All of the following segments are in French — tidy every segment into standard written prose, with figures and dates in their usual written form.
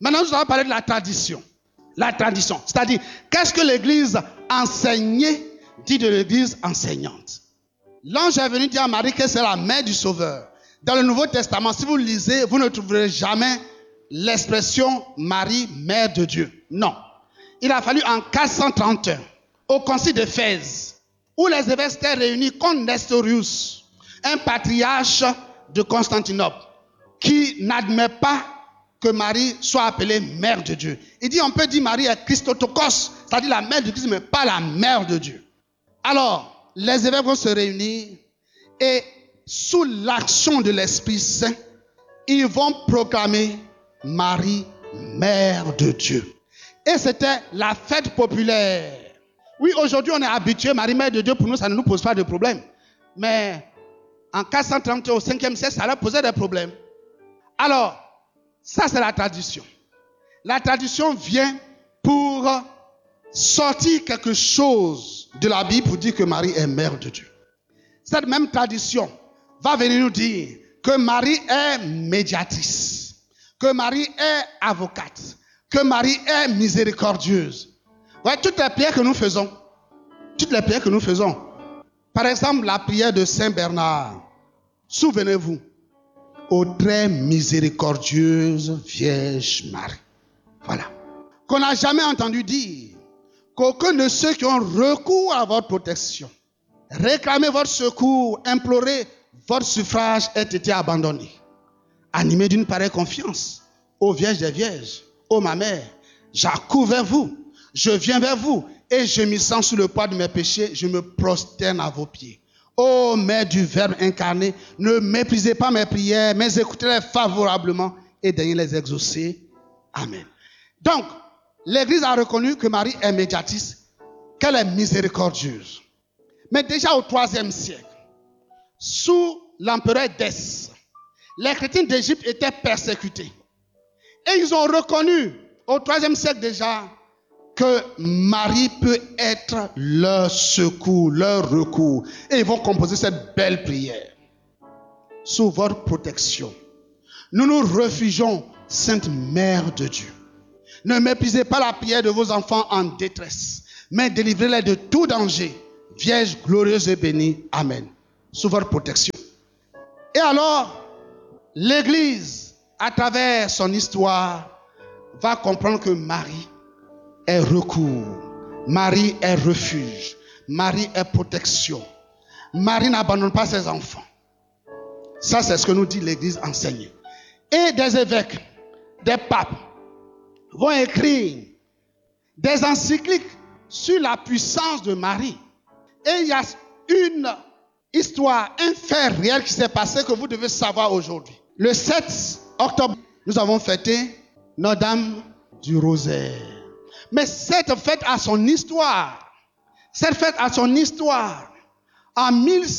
Maintenant, nous allons parler de la tradition. La tradition, c'est-à-dire, qu'est-ce que l'Église enseignée dit de l'Église enseignante? L'ange est venu dire à Marie que c'est la mère du Sauveur. Dans le Nouveau Testament, si vous lisez, vous ne trouverez jamais l'expression Marie, mère de Dieu. Non. Il a fallu en 431, au concile d'Éphèse, où les évêques étaient réunis contre Nestorius, un patriarche de Constantinople, qui n'admet pas que Marie soit appelée mère de Dieu. Il dit, on peut dire Marie est Christotokos, c'est-à-dire la mère de Christ, mais pas la mère de Dieu. Alors, les évêques vont se réunir et sous l'action de l'Esprit Saint, ils vont proclamer Marie, mère de Dieu. Et c'était la fête populaire. Oui, aujourd'hui, on est habitué, Marie, mère de Dieu, pour nous, ça ne nous pose pas de problème. Mais en 430, au 5e siècle, ça leur posait des problèmes. Alors, ça, c'est la tradition. La tradition vient pour sortir quelque chose de la Bible pour dire que Marie est mère de Dieu. Cette même tradition va venir nous dire que Marie est médiatrice, que Marie est avocate, que Marie est miséricordieuse. Ouais, toutes les prières que nous faisons, par exemple la prière de Saint Bernard, souvenez-vous, ô très miséricordieuse Vierge Marie. Voilà. Qu'on n'a jamais entendu dire qu'aucun de ceux qui ont recours à votre protection, réclamé votre secours, imploré votre suffrage ait été abandonné. Animé d'une pareille confiance, ô Vierge des Vierges, ô ma mère, j'accours vers vous, je viens vers vous et je m'y sens sous le poids de mes péchés, je me prosterne à vos pieds. Ô Mère du Verbe incarné, ne méprisez pas mes prières, mais écoutez-les favorablement et daignez les exaucer. Amen. Donc, l'Église a reconnu que Marie est médiatrice, qu'elle est miséricordieuse. Mais déjà au IIIe siècle, sous l'empereur Dès, les chrétiens d'Égypte étaient persécutés. Et ils ont reconnu au IIIe siècle déjà que Marie peut être leur secours, leur recours. Et ils vont composer cette belle prière. Sous votre protection, nous nous réfugions, Sainte Mère de Dieu. Ne méprisez pas la prière de vos enfants en détresse, mais délivrez-les de tout danger. Vierge glorieuse et bénie. Amen. Sous votre protection. Et alors, l'Église, à travers son histoire, va comprendre que Marie est recours, Marie est refuge, Marie est protection. Marie n'abandonne pas ses enfants. Ça, c'est ce que nous dit l'Église enseignée. Et des évêques, des papes vont écrire des encycliques sur la puissance de Marie. Et il y a une histoire, un fait réel qui s'est passé que vous devez savoir aujourd'hui. Le 7 octobre, nous avons fêté Notre-Dame du Rosaire. Mais cette fête a son histoire. Cette fête a son histoire. En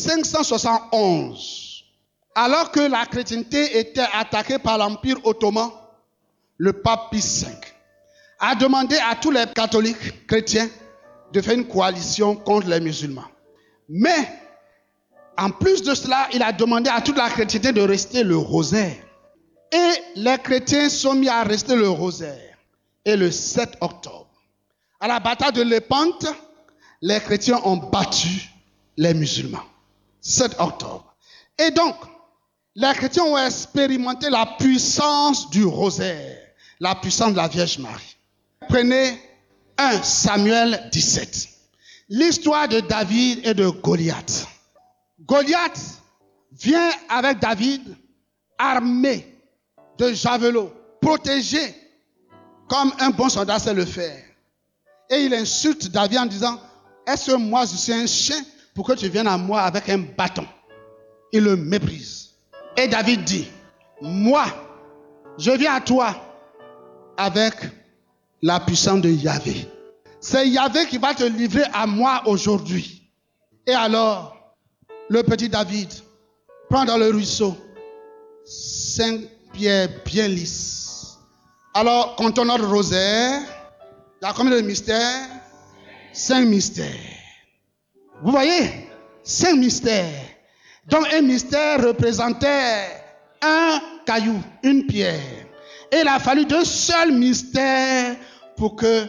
1571, alors que la chrétienté était attaquée par l'Empire ottoman, le pape Pie V a demandé à tous les catholiques chrétiens de faire une coalition contre les musulmans. Mais, en plus de cela, il a demandé à toute la chrétienté de rester le rosaire. Et les chrétiens sont mis à rester le rosaire. Et le 7 octobre, à la bataille de Lépante, les chrétiens ont battu les musulmans. 7 octobre. Et donc, les chrétiens ont expérimenté la puissance du rosaire, la puissance de la Vierge Marie. Prenez 1 Samuel 17. L'histoire de David et de Goliath. Goliath vient avec David armé de javelots, protégé comme un bon soldat sait le faire. Et il insulte David en disant, est-ce que moi je suis un chien pour que tu viennes à moi avec un bâton? Il le méprise. Et David dit, moi, je viens à toi avec la puissance de Yahvé. C'est Yahvé qui va te livrer à moi aujourd'hui. Et alors, le petit David prend dans le ruisseau 5 pierres bien lisses. Alors, quand on a le rosaire, il y a combien de mystères? 5 mystères. Vous voyez? 5 mystères. Donc, un mystère représentait un caillou, une pierre. Et il a fallu 2 seuls mystères pour que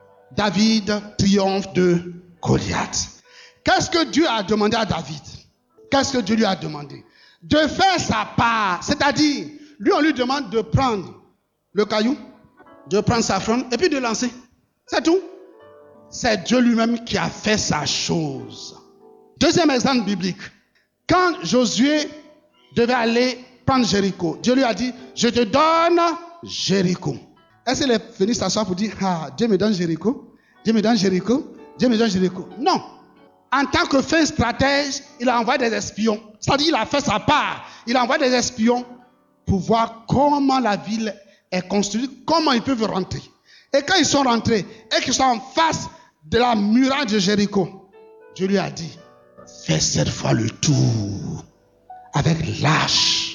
David triomphe de Goliath. Qu'est-ce que Dieu a demandé à David? Qu'est-ce que Dieu lui a demandé? De faire sa part. C'est-à-dire, lui, on lui demande de prendre le caillou, de prendre sa fronde et puis de lancer. C'est tout. C'est Dieu lui-même qui a fait sa chose. Deuxième exemple biblique. Quand Josué devait aller prendre Jéricho, Dieu lui a dit, je te donne Jéricho. Est-ce qu'il est venu s'asseoir pour dire, ah, Dieu me donne Jéricho, Dieu me donne Jéricho, Dieu me donne Jéricho? Non. En tant que fin stratège, il a envoyé des espions. C'est-à-dire qu'il a fait sa part. Il a envoyé des espions pour voir comment la ville est construite, comment ils peuvent rentrer. Et quand ils sont rentrés et qu'ils sont en face de la muraille de Jéricho, Dieu lui a dit, fais cette fois le tour avec l'arche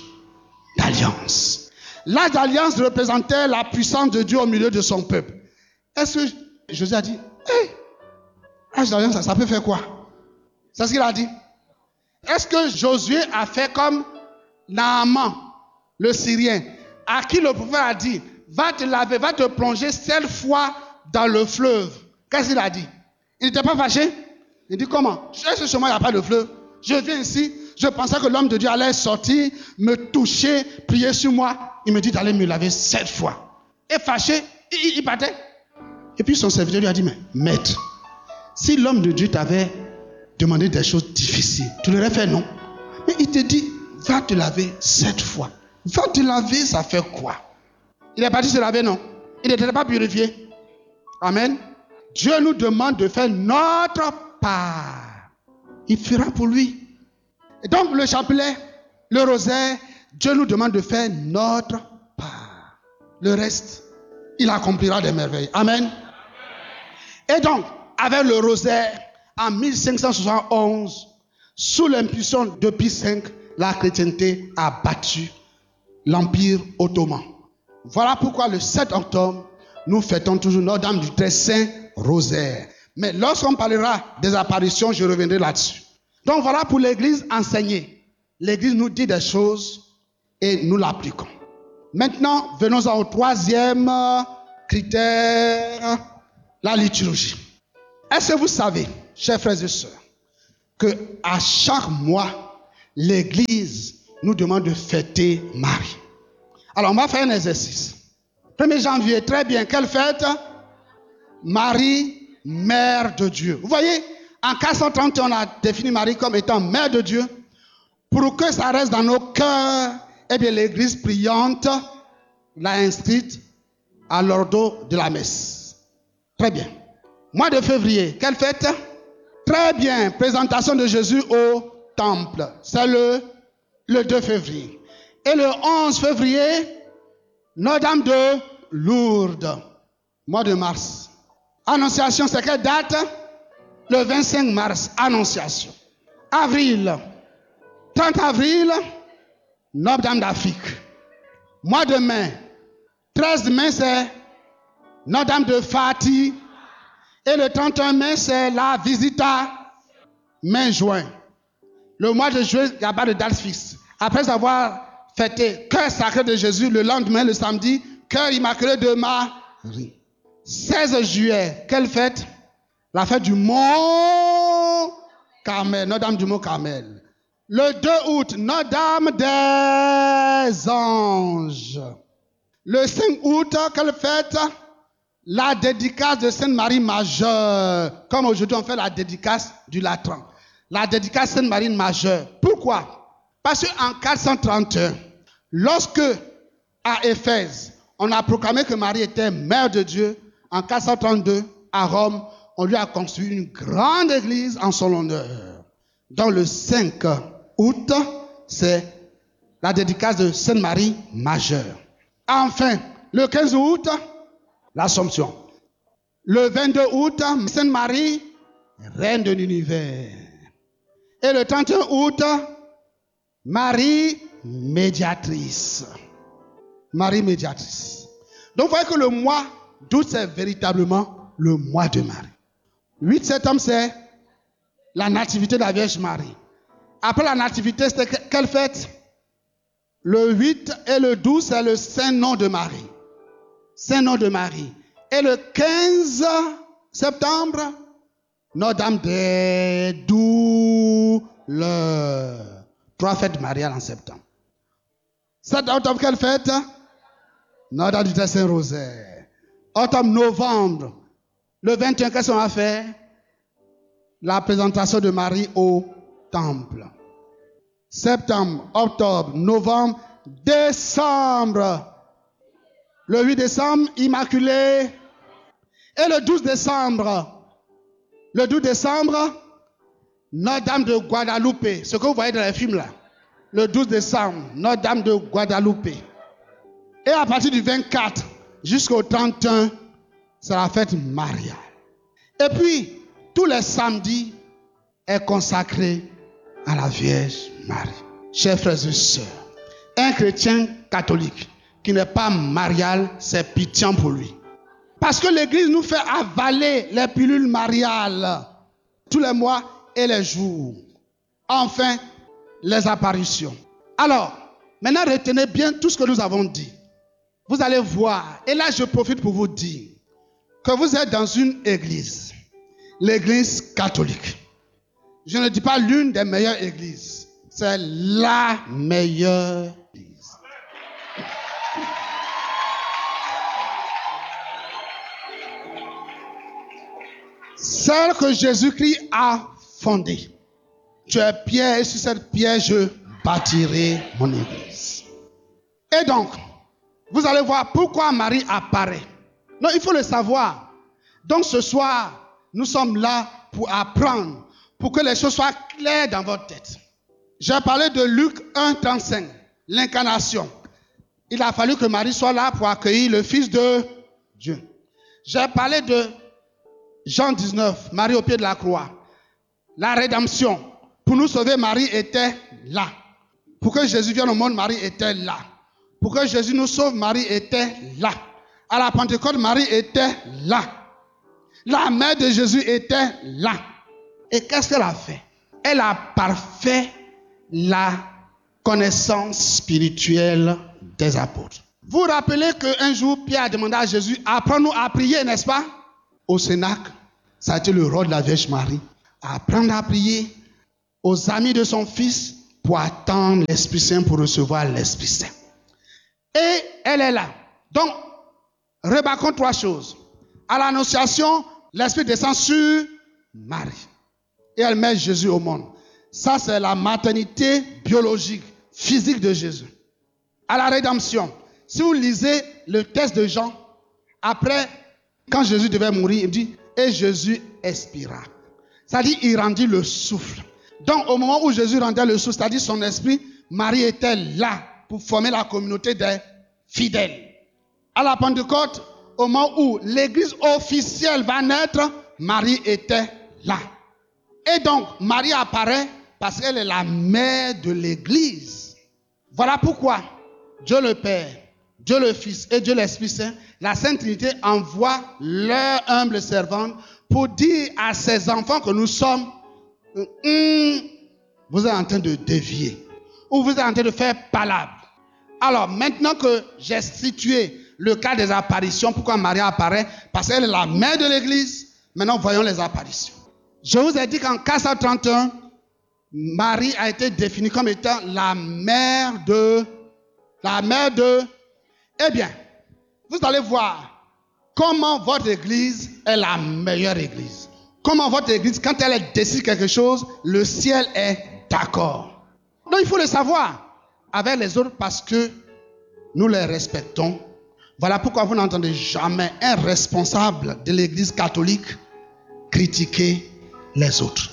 d'alliance. L'arche d'alliance représentait la puissance de Dieu au milieu de son peuple. Est-ce que Josué a dit, hé, l'arche d'alliance, ça peut faire quoi? C'est ce qu'il a dit. Est-ce que Josué a fait comme Naaman, le Syrien, à qui le prophète a dit, va te laver, va te plonger 7 fois dans le fleuve? Qu'est-ce qu'il a dit? Il n'était pas fâché? Il dit comment? Est-ce que chez moi il n'y a pas de fleuve? Je viens ici, je pensais que l'homme de Dieu allait sortir, me toucher, prier sur moi. Il me dit d'aller me laver 7 fois. Et fâché, il partait. Et puis son serviteur lui a dit, mais maître, si l'homme de Dieu t'avait demandé des choses difficiles, tu l'aurais fait, non? Mais il te dit, va te laver 7 fois. Va te laver, ça fait quoi? Il est parti se laver, non? Il n'était pas purifié. Amen. Dieu nous demande de faire notre part. Il fera pour lui. Et donc le chapelet, le rosaire, Dieu nous demande de faire notre part. Le reste, il accomplira des merveilles. Amen. Et donc, avec le rosaire, en 1571, sous l'impulsion de Pie V, la chrétienté a battu l'Empire ottoman. Voilà pourquoi le 7 octobre, nous fêtons toujours Notre-Dame du Très Saint Rosaire. Mais lorsqu'on parlera des apparitions, je reviendrai là-dessus. Donc voilà pour l'Église enseignée. L'Église nous dit des choses et nous l'appliquons. Maintenant, venons-en au 3e critère, la liturgie. Est-ce que vous savez, chers frères et sœurs, qu'à chaque mois, l'Église nous demande de fêter Marie? Alors, on va faire un exercice. 1er janvier, très bien. Quelle fête? Marie, Mère de Dieu. Vous voyez, en 430, on a défini Marie comme étant Mère de Dieu. Pour que ça reste dans nos cœurs, eh bien, l'Église priante l'a inscrite à l'ordre de la messe. Très bien. Mois de février, quelle fête? Très bien. Présentation de Jésus au temple. C'est le 2 février. Et le 11 février, Notre-Dame de Lourdes. Mois de mars. Annonciation, c'est quelle date? Le 25 mars, Annonciation. Avril. 30 avril, Notre-Dame d'Afrique. Mois de mai. 13 mai, c'est Notre-Dame de Fati. Et le 31 mai, c'est la Visita. Mai-juin. Le mois de juin, il n'y a pas de date fixe. Après avoir fêté Cœur sacré de Jésus, le lendemain, le samedi, Cœur immaculé de Marie. 16 juillet, quelle fête? La fête du Mont Carmel, Notre-Dame du Mont Carmel. Le 2 août, Notre-Dame des Anges. Le 5 août, quelle fête? La dédicace de Sainte Marie Majeure. Comme aujourd'hui, on fait la dédicace du Latran. La dédicace Sainte Marie Majeure. Pourquoi? Parce qu'en 431, lorsque à Éphèse, on a proclamé que Marie était Mère de Dieu, en 432, à Rome, on lui a construit une grande église en son honneur. Dans le 5 août, c'est la dédicace de Sainte Marie Majeure. Enfin, le 15 août, l'Assomption. Le 22 août, Sainte Marie, Reine de l'univers. Et le 31 août, Marie médiatrice. Marie médiatrice. Donc, vous voyez que le mois d'août, c'est véritablement le mois de Marie. 8 septembre, c'est la nativité de la Vierge Marie. Après la nativité, c'était quelle fête? Le 8 et le 12, c'est le Saint-Nom de Marie. Saint-Nom de Marie. Et le 15 septembre, Notre-Dame des Douleurs. 3 fêtes mariales en septembre. 7 octobre, quelle fête? Notre-Dame du Saint-Rosaire. Octobre, novembre. Le 21, qu'est-ce qu'on va faire? La présentation de Marie au temple. Septembre, octobre, novembre, décembre. Le 8 décembre, Immaculée. Et le 12 décembre, Notre-Dame de Guadalupe. Ce que vous voyez dans les films là. Le 12 décembre, Notre-Dame de Guadalupe. Et à partir du 24 jusqu'au 31, c'est la fête mariale. Et puis, tous les samedis est consacré à la Vierge Marie. Chers frères et sœurs, un chrétien catholique qui n'est pas marial, c'est pitié pour lui. Parce que l'Église nous fait avaler les pilules mariales tous les mois et les jours. Enfin, les apparitions. Alors, maintenant retenez bien tout ce que nous avons dit. Vous allez voir, et là je profite pour vous dire que vous êtes dans une église, l'église catholique. Je ne dis pas l'une des meilleures églises, c'est la meilleure église. Celle que Jésus-Christ a fondée. Tu es pierre et sur cette pierre je bâtirai mon église. Et donc, vous allez voir pourquoi Marie apparaît. Non, il faut le savoir. Donc ce soir, nous sommes là pour apprendre, pour que les choses soient claires dans votre tête. J'ai parlé de Luc 1,35, l'incarnation. Il a fallu que Marie soit là pour accueillir le Fils de Dieu. J'ai parlé de Jean 19, Marie au pied de la croix. La rédemption. Pour nous sauver, Marie était là. Pour que Jésus vienne au monde, Marie était là. Pour que Jésus nous sauve, Marie était là. À la Pentecôte, Marie était là. La mère de Jésus était là. Et qu'est-ce qu'elle a fait? Elle a parfait la connaissance spirituelle des apôtres. Vous vous rappelez qu'un jour, Pierre a demandé à Jésus, apprends-nous à prier, n'est-ce pas? Au Cénacle, ça a été le rôle de la Vierge Marie. Apprendre à prier aux amis de son fils pour attendre l'Esprit Saint, pour recevoir l'Esprit Saint. Et elle est là. Donc, remarquons 3 choses. À l'Annonciation, l'Esprit descend sur Marie. Et elle met Jésus au monde. Ça, c'est la maternité biologique, physique de Jésus. À la rédemption, si vous lisez le texte de Jean, après, quand Jésus devait mourir, il dit, et Jésus expira. C'est-à-dire, il rendit le souffle. Donc, au moment où Jésus rendait le souffle, c'est-à-dire son esprit, Marie était là pour former la communauté des fidèles. À la Pentecôte, au moment où l'église officielle va naître, Marie était là. Et donc, Marie apparaît parce qu'elle est la mère de l'église. Voilà pourquoi Dieu le Père, Dieu le Fils et Dieu l'Esprit Saint, la Sainte Trinité envoie leur humble servante pour dire à ses enfants que nous sommes, vous êtes en train de dévier, ou vous êtes en train de faire palabre. Alors, maintenant que j'ai situé le cas des apparitions, pourquoi Marie apparaît? Parce qu'elle est la mère de l'église. Maintenant, voyons les apparitions. Je vous ai dit qu'en 431, Marie a été définie comme étant la mère de... Eh bien, vous allez voir comment votre église est la meilleure église. Comment votre église, quand elle décide quelque chose, le ciel est d'accord. Donc, il faut le savoir avec les autres parce que nous les respectons. Voilà pourquoi vous n'entendez jamais un responsable de l'église catholique critiquer les autres.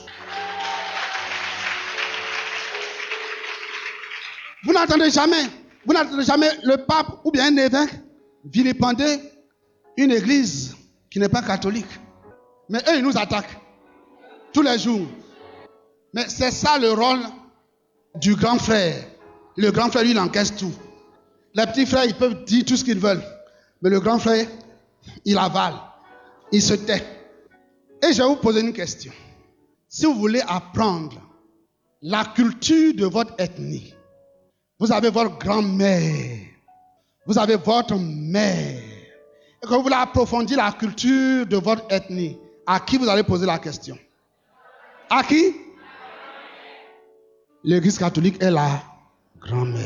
Vous n'entendez jamais le pape ou bien un évêque vilipender une église qui n'est pas catholique. Mais eux, ils nous attaquent tous les jours. Mais c'est ça le rôle du grand frère. Le grand frère, lui, il encaisse tout. Les petits frères, ils peuvent dire tout ce qu'ils veulent. Mais le grand frère, il avale. Il se tait. Et je vais vous poser une question. Si vous voulez apprendre la culture de votre ethnie, vous avez votre grand-mère, vous avez votre mère, et que vous voulez approfondir la culture de votre ethnie, à qui vous allez poser la question? À qui? L'Église catholique est la grand-mère.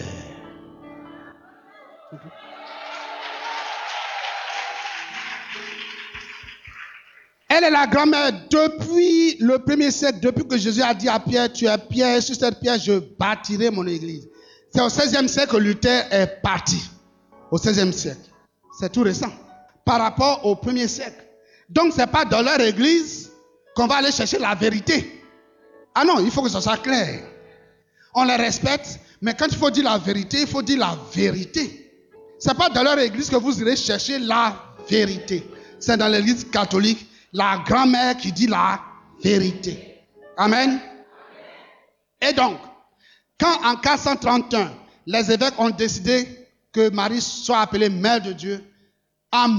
Elle est la grand-mère depuis le 1er siècle, depuis que Jésus a dit à Pierre, tu es Pierre, sur cette pierre je bâtirai mon église. C'est au 16e siècle que Luther est parti. Au 16e siècle. C'est tout récent. Par rapport au 1er siècle. Donc ce n'est pas dans leur église qu'on va aller chercher la vérité. Ah non, il faut que ça soit clair. On les respecte, mais quand il faut dire la vérité, il faut dire la vérité. Ce n'est pas dans leur église que vous irez chercher la vérité. C'est dans l'église catholique, la grand-mère qui dit la vérité. Amen. Et donc, quand en 431, les évêques ont décidé que Marie soit appelée Mère de Dieu, en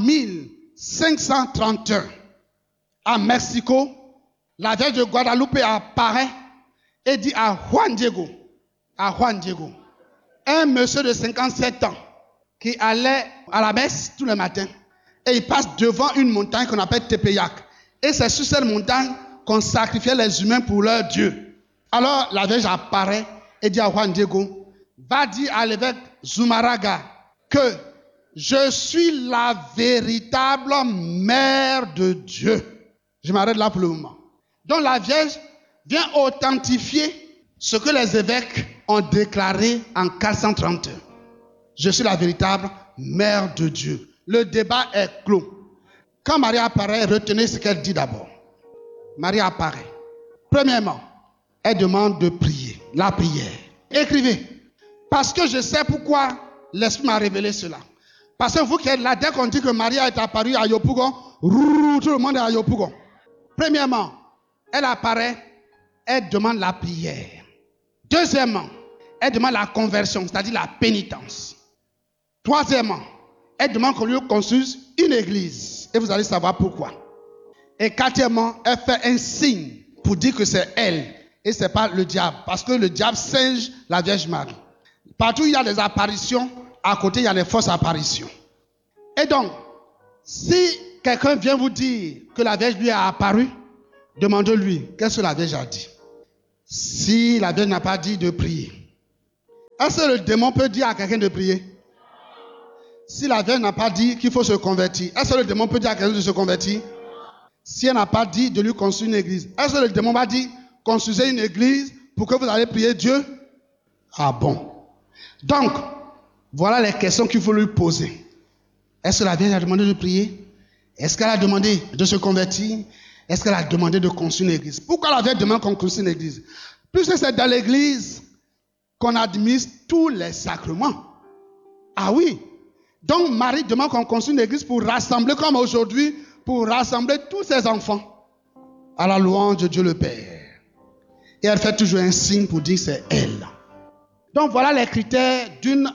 1531, à Mexico, la Vierge de Guadalupe apparaît et dit à Juan Diego, un monsieur de 57 ans qui allait à la messe tous les matins et il passe devant une montagne qu'on appelle Tepeyac. Et c'est sur cette montagne qu'on sacrifiait les humains pour leur Dieu. Alors la Vierge apparaît et dit à Juan Diego, va dire à l'évêque Zumaraga que je suis la véritable mère de Dieu. Je m'arrête là pour le moment. Donc la Vierge vient authentifier ce que les évêques ont déclaré en 431. Je suis la véritable mère de Dieu. Le débat est clos. Quand Marie apparaît, retenez ce qu'elle dit d'abord. Marie apparaît. Premièrement, elle demande de prier. La prière. Écrivez. Parce que je sais pourquoi l'Esprit m'a révélé cela. Parce que vous qui êtes là, dès qu'on dit que Marie est apparue à Yopougon, tout le monde est à Yopougon. Premièrement, elle apparaît, elle demande la prière. Deuxièmement, elle demande la conversion, c'est-à-dire la pénitence. Troisièmement, elle demande qu'on lui construise une église. Et vous allez savoir pourquoi. Et quatrièmement, elle fait un signe pour dire que c'est elle. Et ce n'est pas le diable. Parce que le diable singe la Vierge Marie. Partout où il y a des apparitions, à côté il y a des fausses apparitions. Et donc, si quelqu'un vient vous dire que la Vierge lui a apparu, demandez-lui, qu'est-ce que la Vierge a dit? Si la Vierge n'a pas dit de prier, est-ce que le démon peut dire à quelqu'un de prier? Si la Vierge n'a pas dit qu'il faut se convertir, est-ce que le démon peut dire à quelqu'un de se convertir? Si elle n'a pas dit de lui construire une église, est-ce que le démon va dire construisez une église pour que vous allez prier Dieu? Ah bon? Donc, voilà les questions qu'il faut lui poser. Est-ce que la Vierge a demandé de prier? Est-ce qu'elle a demandé de se convertir? Est-ce qu'elle a demandé de construire une église? Pourquoi la Vierge demande qu'on construise une église? Puisque c'est dans l'église qu'on administre tous les sacrements. Ah oui. Donc Marie demande qu'on construise une église pour rassembler, comme aujourd'hui, pour rassembler tous ses enfants à la louange de Dieu le Père. Et elle fait toujours un signe pour dire que c'est elle. Donc voilà les critères d'une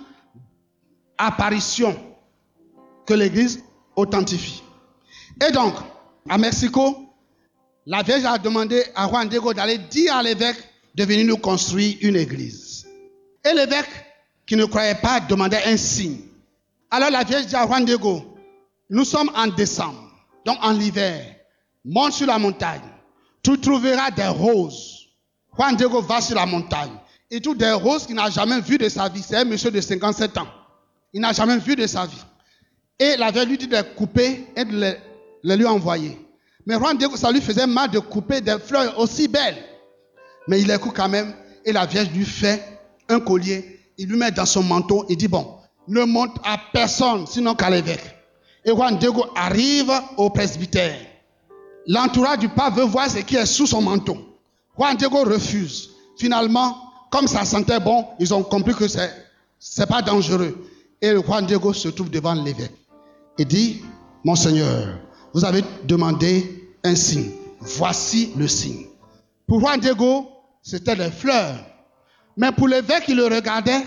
apparition que l'église authentifie. Et donc, à Mexico, la Vierge a demandé à Juan Diego d'aller dire à l'évêque de venir nous construire une église. Et l'évêque, qui ne croyait pas, demandait un signe. Alors la Vierge dit à Juan Diego, nous sommes en décembre, donc en hiver, monte sur la montagne, tu trouveras des roses. Juan Diego va sur la montagne, il trouve des roses qu'il n'a jamais vues de sa vie. C'est un monsieur de 57 ans. Il n'a jamais vu de sa vie. Et la Vierge lui dit de les couper et de les lui envoyer. Mais Juan Diego, ça lui faisait mal de couper des fleurs aussi belles. Mais il les coupe quand même. Et la Vierge lui fait un collier. Il lui met dans son manteau. Il dit, bon, ne montre à personne, sinon qu'à l'évêque. Et Juan Diego arrive au presbytère. L'entourage du pape veut voir ce qui est sous son manteau. Juan Diego refuse. Finalement, comme ça sentait bon, ils ont compris que c'est pas dangereux. Et Juan Diego se trouve devant l'évêque. Il dit, Monseigneur, vous avez demandé un signe. Voici le signe. Pour Juan Diego, c'était des fleurs. Mais pour l'évêque qui le regardait,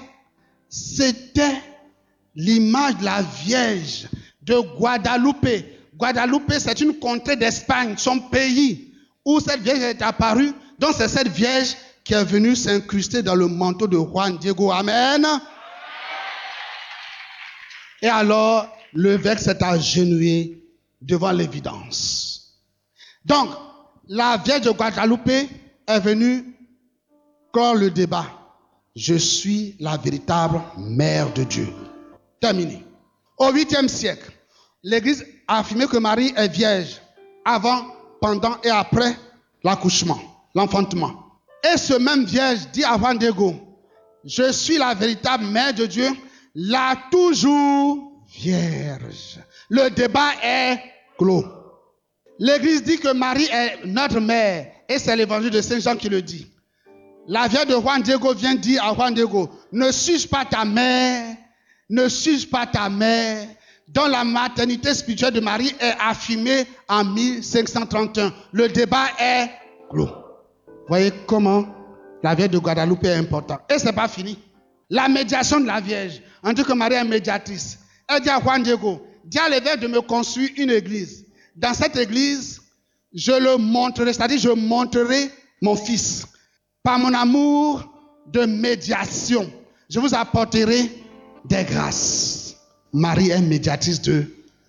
c'était l'image de la Vierge de Guadalupe. Guadalupe, c'est une contrée d'Espagne, son pays, où cette Vierge est apparue. Donc c'est cette Vierge qui est venue s'incruster dans le manteau de Juan Diego. Amen. Et alors, l'évêque s'est agenouillé devant l'évidence. Donc, la Vierge de Guadalupe est venue clore le débat. Je suis la véritable mère de Dieu. Terminé. Au 8e siècle, l'Église a affirmé que Marie est vierge avant, pendant et après l'accouchement, l'enfantement. Et ce même vierge dit à Juan Diego, je suis la véritable mère de Dieu, la toujours vierge. Le débat est clos. L'Église dit que Marie est notre mère et c'est l'évangile de Saint Jean qui le dit. La vierge de Juan Diego vient dire à Juan Diego, ne suis-je pas ta mère, ne suis-je pas ta mère, dont la maternité spirituelle de Marie est affirmée en 1531. Le débat est clos. Voyez comment la Vierge de Guadalupe est importante. Et ce n'est pas fini. La médiation de la Vierge, on dit que Marie est médiatrice. Elle dit à Juan Diego, dis à l'évêque de me construire une église. Dans cette église, je le montrerai, c'est-à-dire je montrerai mon fils. Par mon amour de médiation, je vous apporterai des grâces. Marie est médiatrice de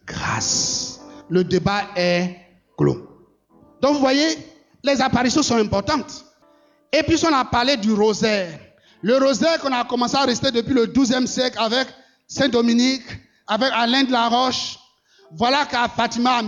grâce. Le débat est clos. Donc vous voyez, les apparitions sont importantes. Et puis on a parlé du rosaire. Le rosaire qu'on a commencé à réciter depuis le XIIe siècle avec Saint Dominique, avec Alain de la Roche. Voilà qu'à Fatima en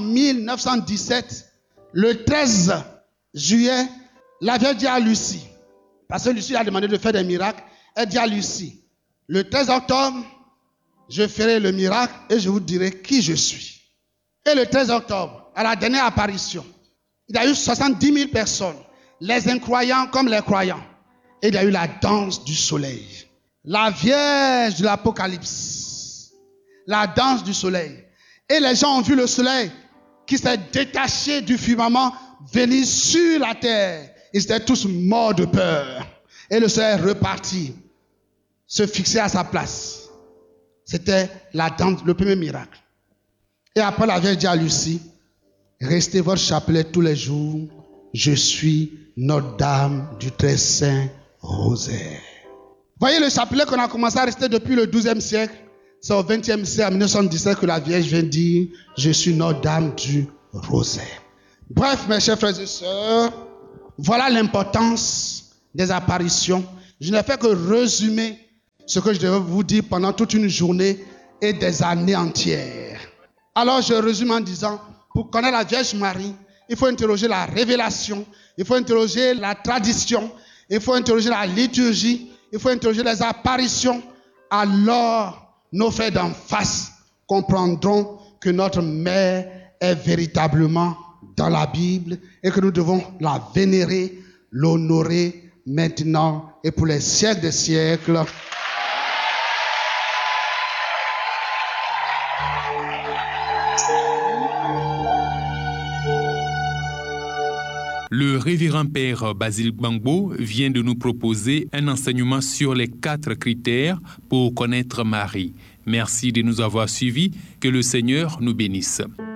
1917, le 13 juillet, la Vierge dit à Lucie, parce que Lucie a demandé de faire des miracles, elle dit à Lucie, le 13 octobre, je ferai le miracle et je vous dirai qui je suis. Et le 13 octobre, à la dernière apparition, il y a eu 70 000 personnes, les incroyants comme les croyants. Et il y a eu la danse du soleil. La Vierge de l'Apocalypse. La danse du soleil. Et les gens ont vu le soleil qui s'est détaché du firmament venir sur la terre. Ils étaient tous morts de peur. Et le soleil est reparti, se fixer à sa place. C'était la danse, le premier miracle. Et après la Vierge dit à Lucie, restez votre chapelet tous les jours. Je suis Notre-Dame du très saint rosaire. Voyez le chapelet qu'on a commencé à rester depuis le XIIe siècle. C'est au XXe siècle, en 1917, que la Vierge vient dire, je suis Notre-Dame du rosaire. Bref, mes chers frères et sœurs, voilà l'importance des apparitions. Je n'ai fait que résumer ce que je devais vous dire pendant toute une journée et des années entières. Alors je résume en disant, pour connaître la Vierge Marie, il faut interroger la révélation, il faut interroger la tradition, il faut interroger la liturgie, il faut interroger les apparitions. Alors, nos frères d'en face comprendront que notre mère est véritablement dans la Bible et que nous devons la vénérer, l'honorer maintenant et pour les siècles des siècles. Le révérend père Basile Gbangbo vient de nous proposer un enseignement sur les 4 critères pour connaître Marie. Merci de nous avoir suivis. Que le Seigneur nous bénisse.